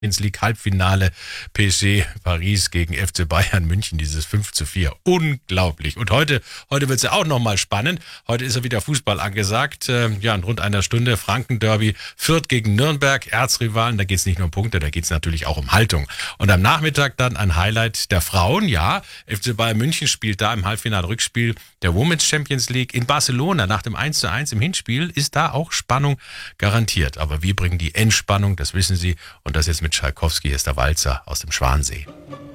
Champions League Halbfinale PSG Paris gegen FC Bayern München, dieses 5:4. Unglaublich. Und heute wird es ja auch nochmal spannend. Heute ist ja wieder Fußball angesagt. In rund einer Stunde Franken-Derby, Fürth gegen Nürnberg, Erzrivalen. Da geht es nicht nur um Punkte, da geht es natürlich auch um Haltung. Und am Nachmittag dann ein Highlight der Frauen. Ja, FC Bayern München spielt da im Halbfinale-Rückspiel der Women's Champions League in Barcelona. Nach dem 1:1 im Hinspiel ist da auch Spannung garantiert. Aber wir bringen die Entspannung, das wissen Sie. Und das jetzt mit Tschaikowski, ist der Walzer aus dem Schwansee.